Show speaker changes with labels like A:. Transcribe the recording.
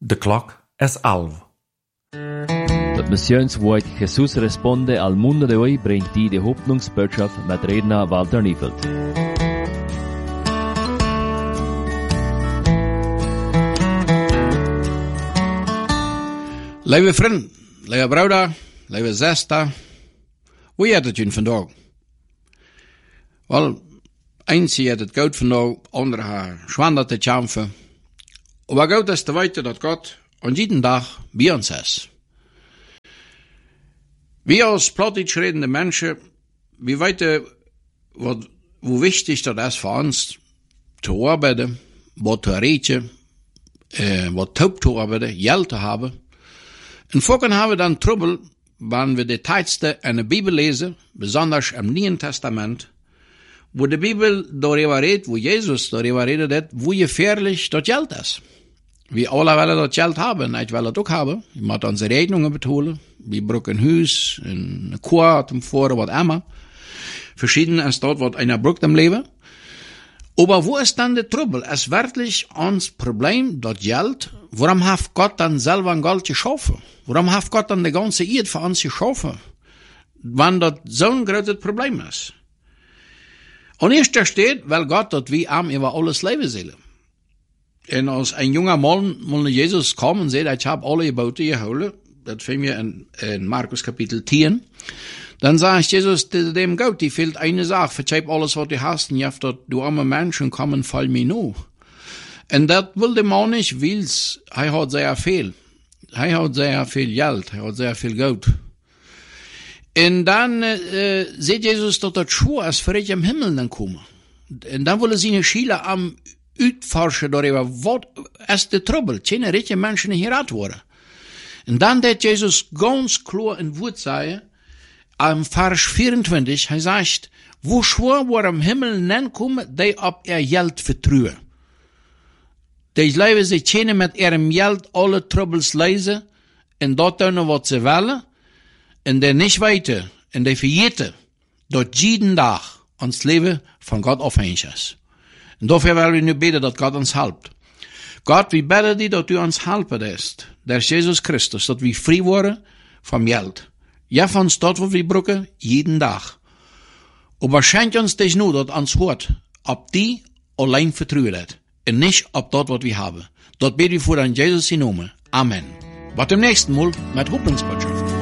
A: De klok es 11.
B: Das Missionswort Jesús responde al mundo de hoy bringt die Hoffnungsbotschaft mit Redner Walter Niefeld.
C: Lieve vriend, lieve broeder, lieve zuster, hoe gaat het jullie vandaag? Wel, eens heeft het goed vandaag, andere haar zwaar te kämpfen. Maar goed is te weten dat God aan jeden dag bij ons is. Wir als Plattdeutsch redende Menschen, wir weten hoe wichtig dat is voor ons te arbeiten, wat te eten, wat te arbeiten, geld te hebben. En vorken hebben we dan trouble, wanneer we de tijdste in de Bibel lezen, besonders im Nieuwen Testament, wo de Bibel darüber redet, wo Jesus darüber redet, wo gefährlich das Geld ist. Wir alle wollen das Geld haben, ich will das auch haben. Wir müssen unsere Rechnungen betalen. Wir brauchen ein Haus, eine Kuh, ein Vor, was immer. Verschieden ist dort, was einer braucht im Leben. Aber wo ist dann der Trouble? Es ist wirklich uns Problem, das Geld, warum hat Gott dann selber ein Geld geschaffen? Warum hat Gott dann die ganze Erde für uns geschaffen? Wenn das so ein großes Problem ist. Und erst steht, weil Gott dat wie arm über alles leben soll. Und als ein junger Mann nach Jesus kam und sagt, ich habe alle Gebote geholt, das finden wir in Markus Kapitel 10, dann sagt Jesus dem Gott, die fehlt eine Sache, verzeih alles, was du hast, und jetzt, du arme Menschen, komm und fall mir nur. Und das will der Mann nicht, weil er hat sehr viel. Er hat sehr viel Geld, er hat sehr viel Geld. Und dann sieht Jesus, dass das schwur ist, für ich im Himmel dann kommen. Und dann wollen seine Schüler am uitforschen darüber, was ist der Trouble? Keine richtige Menschen hier rat worden. Und dann hat Jesus ganz klar in Wort sagen, am Vers 24, er sagt, wo schwur, wo am Himmel nen kommen, die ab ihr Geld vertrauen. Die leben sich keine mit ihrem Geld alle Troubles lesen, und dort tun, was sie wollen, und die nicht weiter, und die verjeten, dort jeden Tag ans Leben von Gott abhängig ist. Und dafür wollen wir nu beten, dass Gott uns hilft. Gott, wir beten dir, dass du uns helfen wirst, durch Jesus Christus, dass wir frei worden vom Geld. Ja, von uns dort, wo wir brauchen, jeden Tag. Aber schenk uns das nur, dass uns hört, ob die allein vertrauen hat, und nicht ob dort, was wir haben. Dort beten wir vor an Jesus in Namen. Amen. Bis zum nächsten Mal mit Hoffnungsbotschaft.